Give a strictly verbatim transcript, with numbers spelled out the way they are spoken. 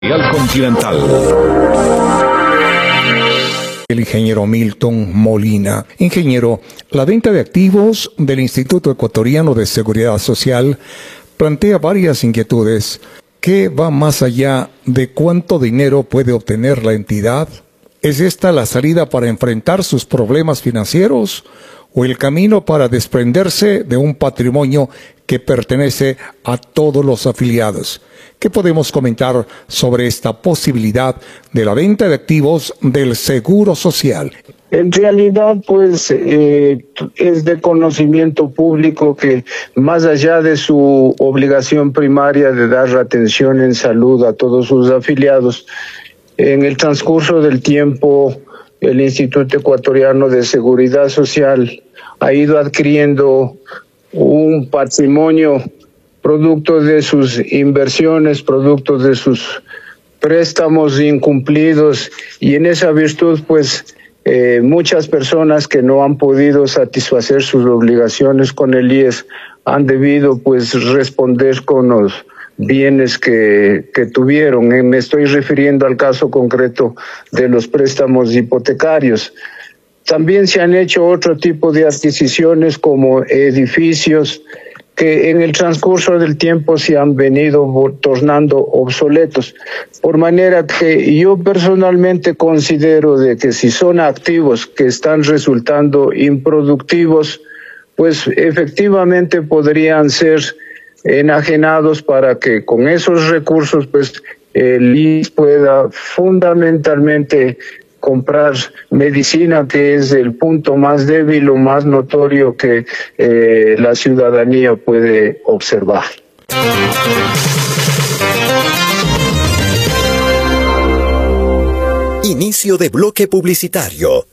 Al Continental. El ingeniero Milton Molina. Ingeniero, la venta de activos del Instituto Ecuatoriano de Seguridad Social plantea varias inquietudes. ¿Qué va más allá de cuánto dinero puede obtener la entidad? ¿Es esta la salida para enfrentar sus problemas financieros o el camino para desprenderse de un patrimonio que pertenece a todos los afiliados? ¿Qué podemos comentar sobre esta posibilidad de la venta de activos del Seguro Social? En realidad, pues, eh, es de conocimiento público que más allá de su obligación primaria de dar atención en salud a todos sus afiliados, en el transcurso del tiempo, el Instituto Ecuatoriano de Seguridad Social ha ido adquiriendo un patrimonio producto de sus inversiones, producto de sus préstamos incumplidos, y en esa virtud, pues, eh, muchas personas que no han podido satisfacer sus obligaciones con el I E S han debido, pues, responder con los bienes que, que tuvieron. Eh, me estoy refiriendo al caso concreto de los préstamos hipotecarios. También se han hecho otro tipo de adquisiciones como edificios que en el transcurso del tiempo se han venido tornando obsoletos. Por manera que yo personalmente considero de que si son activos que están resultando improductivos, pues efectivamente podrían ser enajenados para que con esos recursos, pues, el I E S pueda fundamentalmente comprar medicina, que es el punto más débil o más notorio que eh, la ciudadanía puede observar. Inicio de bloque publicitario.